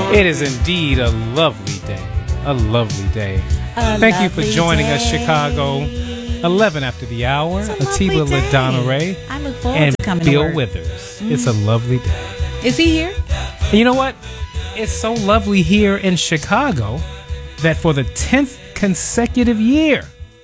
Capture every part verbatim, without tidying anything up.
It is indeed a lovely day. A lovely day. A Thank you for lovely joining day. us, Chicago. eleven after the hour. It's a Atiba lovely day. LaDonna Ray I look forward and to coming to Bill work. Withers. It's a lovely day. Is he here? And you know what? It's so lovely here in Chicago that for the tenth consecutive year,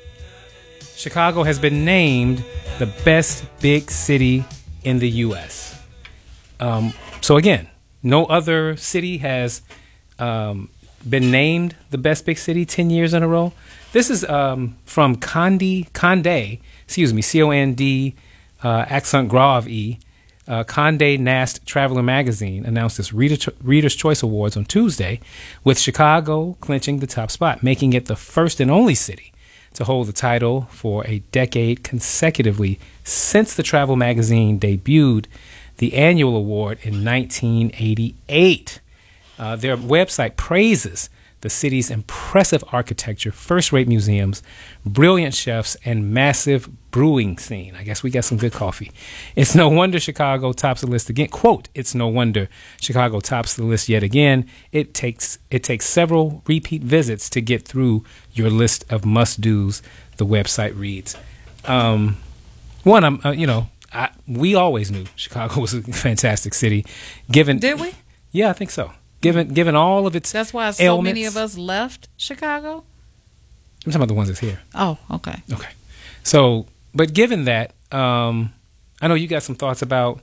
Chicago has been named the best big city in the U S Um, so again, no other city has um, been named the best big city ten years in a row. This is um, from Condé, Condé, excuse me, C O N D, uh, accent grave E. Uh, Condé Nast Traveler Magazine announced its Reader Reader's Choice Awards on Tuesday, with Chicago clinching the top spot, making it the first and only city to hold the title for a decade consecutively since the travel magazine debuted the annual award in nineteen eighty-eight. Uh, their website praises the city's impressive architecture, first-rate museums, brilliant chefs, and massive brewing scene. I guess we got some good coffee. It's no wonder Chicago tops the list again. Quote, it's no wonder Chicago tops the list yet again. It takes it takes several repeat visits to get through your list of must-dos, the website reads. Um, one, I'm, uh, you know, I, we always knew Chicago was a fantastic city. Given, Did we? Yeah, I think so. Given given all of its That's why so ailments. many of us left Chicago? I'm talking about the ones that's here. Oh, okay. Okay. So, but given that, um, I know you got some thoughts about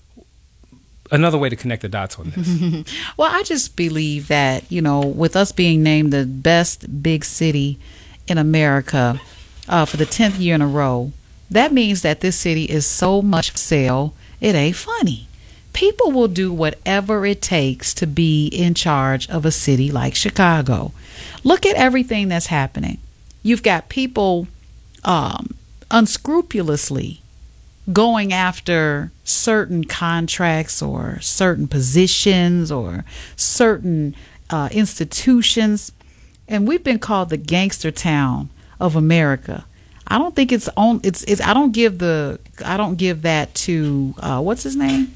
another way to connect the dots on this. Well, I just believe that, you know, with us being named the best big city in America uh, for the tenth year in a row, that means that this city is so much for sale, it ain't funny. People will do whatever it takes to be in charge of a city like Chicago. Look at everything that's happening. You've got people um, unscrupulously going after certain contracts or certain positions or certain uh, institutions. And we've been called the gangster town of America. I don't think it's on. It's. It's. I don't give the. I don't give that to. Uh, what's his name?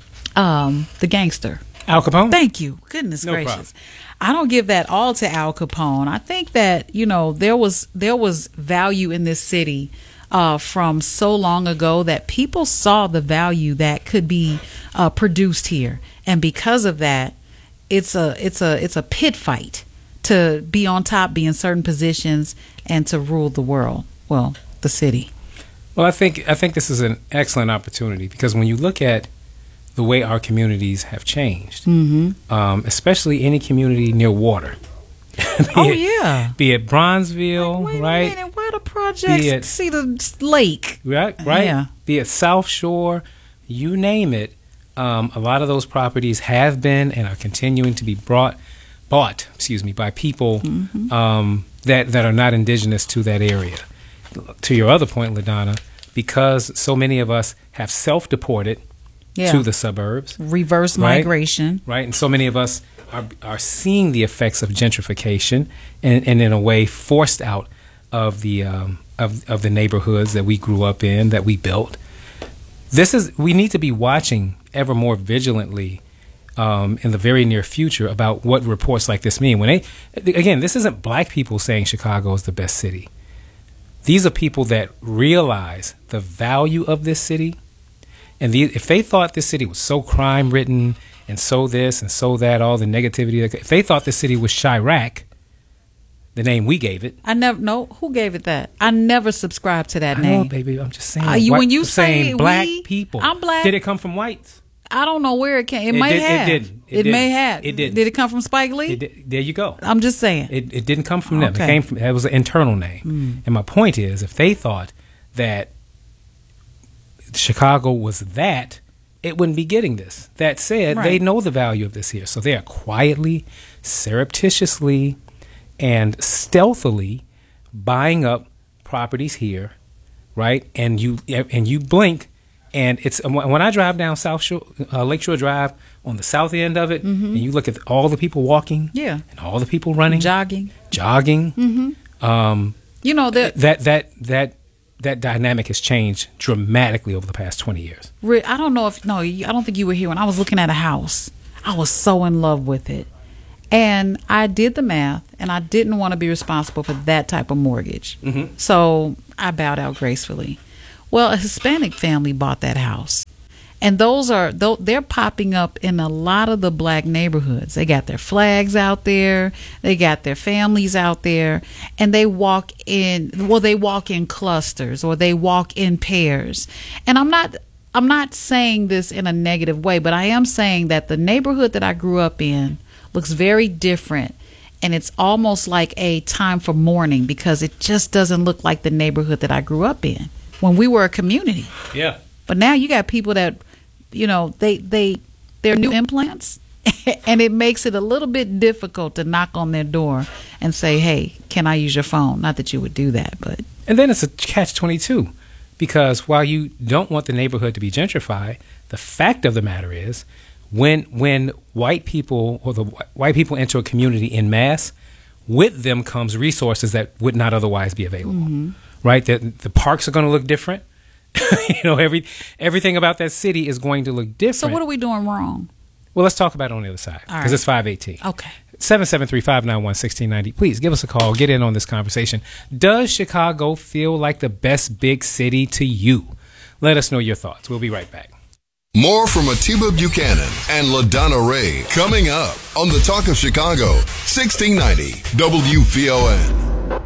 Um, the gangster. Al Capone? Thank you. Goodness No gracious. problem. I don't give that all to Al Capone. I think that, you know, there was there was value in this city uh, from so long ago that people saw the value that could be uh, produced here, and because of that, it's a it's a it's a pit fight to be on top, be in certain positions, and to rule the world. Well, the city. Well, I think I think this is an excellent opportunity because when you look at the way our communities have changed, Mm-hmm. um, especially any community near water. be Oh it, yeah. Be it Bronzeville, Wait right? a minute, why the projects Be it- see the lake? Right, right. Yeah. Be it South Shore, you name it. Um, a lot of those properties have been and are continuing to be brought, bought, excuse me, by people Mm-hmm. um, that that are not indigenous to that area. To your other point, LaDonna, because so many of us have self-deported Yeah. to the suburbs, Reverse Right. migration. right? And so many of us are are seeing the effects of gentrification, and, and in a way forced out of the um, of of the neighborhoods that we grew up in, that we built. This is we need to be watching ever more vigilantly um, in the very near future about what reports like this mean. When they again, this isn't black people saying Chicago is the best city. These are people that realize the value of this city. And the, if they thought this city was so crime-ridden and so this and so that, all the negativity, that, if they thought this city was Chirac, the name we gave it. I never know who gave it that. I never subscribed to that I name. know, baby, I'm just saying. Uh, you- white- when you I'm say saying black we, people. I'm black. Did it come from whites? I don't know where it came. It, It may did- it have. didn't. It It, may didn't. have. It didn't. Did it come from Spike Lee? It did, there you go. I'm just saying. It, it didn't come from them. Okay. It came from. It was an internal name. Mm. And my point is, if they thought that Chicago was that, it wouldn't be getting this. That said, Right. they know the value of this here, so they are quietly, surreptitiously, and stealthily buying up properties here, right? And you and you blink, and it's when I drive down South Shore, uh, Lakeshore Drive on the south end of it, Mm-hmm. and you look at all the people walking, Yeah. and all the people running, Jogging. jogging. Mm-hmm. Um, You know that. that that that that dynamic has changed dramatically over the past twenty years. Ri- I don't know if no. you- I don't think you were here when I was looking at a house. I was so in love with it, And I did the math, and I didn't want to be responsible for that type of mortgage. Mm-hmm. So I bowed out gracefully. Well, a Hispanic family bought that house. And those are, they're popping up in a lot of the black neighborhoods. They got their flags out there. They got their families out there. And they walk in, well, they walk in clusters or they walk in pairs. And I'm not, I'm not saying this in a negative way, but I am saying that the neighborhood that I grew up in looks very different, and it's almost like a time for mourning because it just doesn't look like the neighborhood that I grew up in when we were a community. Yeah. But now you got people that, you know, they they they're new implants, and it makes it a little bit difficult to knock on their door and say, "Hey, can I use your phone?" Not that you would do that, but and then it's a catch twenty-two, because while you don't want the neighborhood to be gentrified, the fact of the matter is, When when white people or the white people enter a community in mass, with them comes resources that would not otherwise be available, mm-hmm. right? The, the parks are going to look different. you know, every everything about that city is going to look different. So what are we doing wrong? Well, let's talk about it on the other side, because right. it's five eighteen. Okay. seven seven three, five nine one, one six nine zero. Please give us a call. Get in on this conversation. Does Chicago feel like the best big city to you? Let us know your thoughts. We'll be right back. More from Atiba Buchanan and LaDonna Ray coming up on the Talk of Chicago, sixteen ninety W V O N.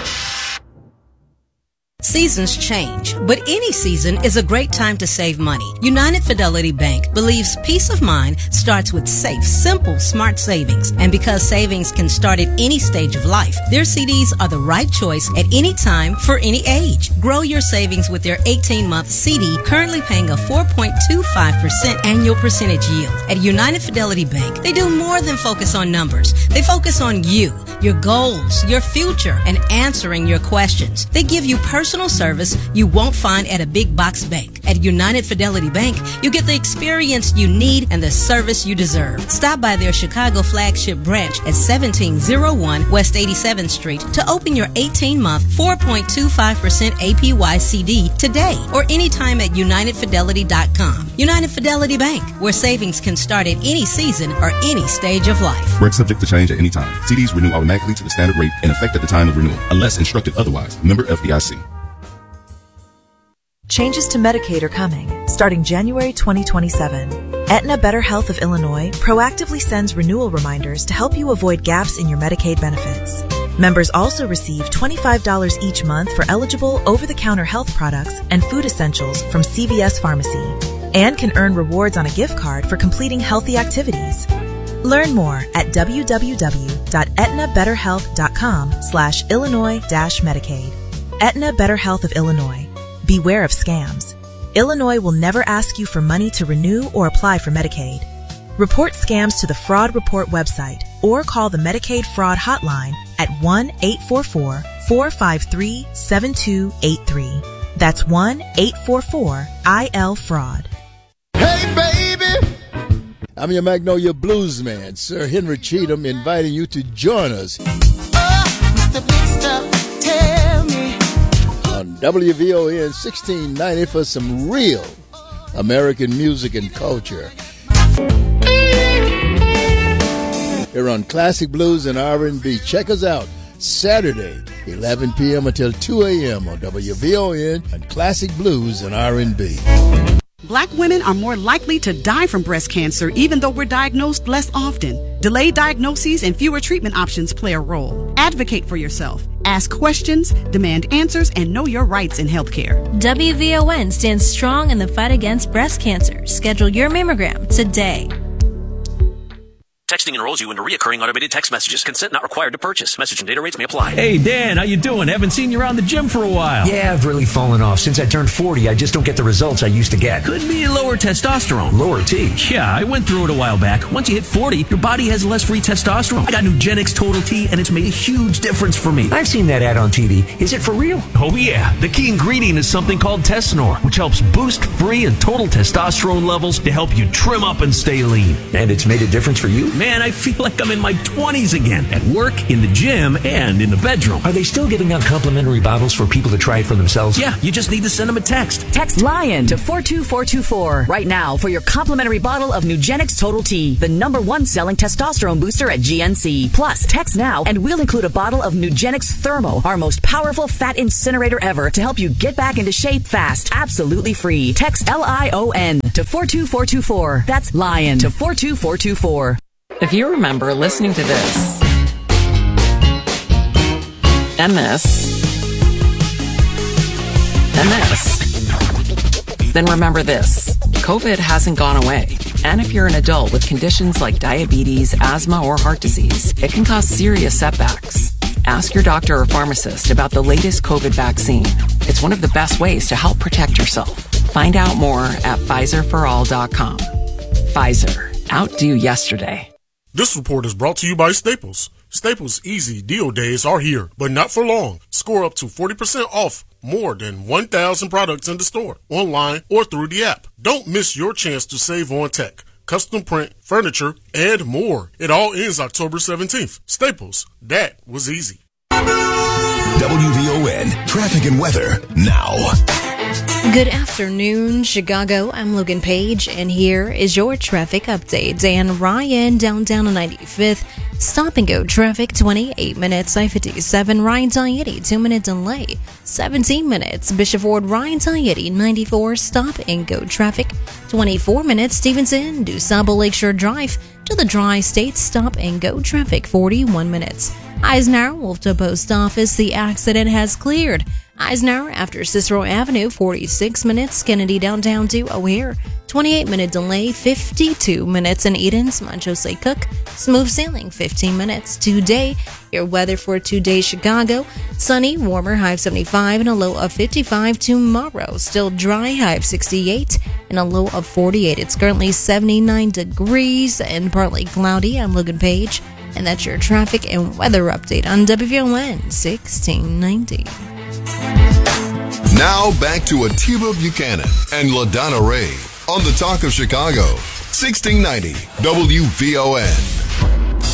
Seasons change, but any season is a great time to save money. United Fidelity Bank believes peace of mind starts with safe, simple, smart savings. And because savings can start at any stage of life, their C Ds are the right choice at any time for any age. Grow your savings with their eighteen-month C D, currently paying a four point two five percent annual percentage yield. At United Fidelity Bank, they do more than focus on numbers. They focus on you, your goals, your future, and answering your questions. They give you personal service you won't find at a big box bank. At United Fidelity Bank, you get the experience you need and the service you deserve. Stop by their Chicago flagship branch at seventeen oh one West eighty-seventh Street to open your eighteen-month, four point two five percent A P Y C D today, or anytime at united fidelity dot com. United Fidelity Bank, where savings can start at any season or any stage of life. Rate subject to change at any time. C Ds renew automatically to the standard rate in effect at the time of renewal, unless instructed otherwise. Member F D I C. Changes to Medicaid are coming, starting January twenty twenty-seven. Aetna Better Health of Illinois proactively sends renewal reminders to help you avoid gaps in your Medicaid benefits. Members also receive twenty-five dollars each month for eligible over-the-counter health products and food essentials from C V S Pharmacy, and can earn rewards on a gift card for completing healthy activities. Learn more at w w w dot aetna better health dot com slash Illinois dash Medicaid. Aetna Better Health of Illinois. Beware of scams. Illinois will never ask you for money to renew or apply for Medicaid. Report scams to the Fraud Report website or call the Medicaid Fraud Hotline at one eight four four, four five three, seven two eight three. That's one eight four four I L fraud. Hey, baby! I'm your Magnolia Blues man, Sir Henry Cheatham, inviting you to join us. Oh, Mister Big Stuff, tell me. On W V O N sixteen ninety for some real American music and culture. Here on Classic Blues and R and B. Check us out Saturday, eleven p.m. until two a.m. on W V O N and Classic Blues and R and B. Black women are more likely to die from breast cancer even though we're diagnosed less often. Delayed diagnoses and fewer treatment options play a role. Advocate for yourself. Ask questions, demand answers, and know your rights in healthcare. W V O N stands strong in the fight against breast cancer. Schedule your mammogram today. Texting enrolls you into reoccurring automated text messages. Consent not required to purchase. Message and data rates may apply. Hey, Dan, how you doing? Haven't seen you around the gym for a while. Yeah, I've really fallen off. Since I turned forty, I just don't get the results I used to get. Could be lower testosterone. Lower T? Yeah, I went through it a while back. Once you hit forty, your body has less free testosterone. I got Nugenix Total T, and it's made a huge difference for me. I've seen that ad on T V. Is it for real? Oh, yeah. The key ingredient is something called Tesnor, which helps boost free and total testosterone levels to help you trim up and stay lean. And it's made a difference for you? Man, man, I feel like I'm in my twenties again. At work, in the gym, and in the bedroom. Are they still giving out complimentary bottles for people to try it for themselves? Yeah, you just need to send them a text. Text LION to four two four two four right now for your complimentary bottle of Nugenix Total T, the number one selling testosterone booster at G N C. Plus, text now and we'll include a bottle of Nugenix Thermo, our most powerful fat incinerator ever, to help you get back into shape fast. Absolutely free. Text L I O N to four two four two four. That's LION to four two four two four. If you remember listening to this and this and this, then remember this. COVID hasn't gone away. And if you're an adult with conditions like diabetes, asthma, or heart disease, it can cause serious setbacks. Ask your doctor or pharmacist about the latest COVID vaccine. It's one of the best ways to help protect yourself. Find out more at Pfizer for all dot com. Pfizer. Outdo yesterday. This report is brought to you by Staples. Staples Easy Deal Days are here, but not for long. Score up to forty percent off more than one thousand products in the store, online, or through the app. Don't miss your chance to save on tech, custom print, furniture, and more. It all ends October seventeenth. Staples, that was easy. W V O N Traffic and Weather now. Good afternoon, Chicago. I'm Logan Page, and here is your traffic update. Dan Ryan, downtown on ninety-fifth. Stop and go traffic, twenty-eight minutes. I fifty-seven, Ryan Tayeti, two minute delay. seventeen minutes. Bishop Ford, Ryan Tayeti, ninety-four. Stop and go traffic, twenty-four minutes. Stevenson, DuSable Lakeshore Drive to the Dry State. Stop and go traffic, forty-one minutes. Eisenhower, Wolfton Post Office. The accident has cleared. Eisenhower after Cicero Avenue, forty-six minutes. Kennedy downtown to O'Hare, twenty-eight minute delay, fifty-two minutes. In Eden's, Manchose Cook, smooth sailing, fifteen minutes. Today, your weather for today, Chicago, sunny, warmer, high of seventy-five and a low of fifty-five. Tomorrow, still dry, high of sixty-eight and a low of forty-eight. It's currently seventy-nine degrees and partly cloudy. I'm Logan Page, and that's your traffic and weather update on W V O N sixteen ninety. Now back to Atiba Buchanan and LaDonna Ray on the Talk of Chicago, sixteen ninety W V O N.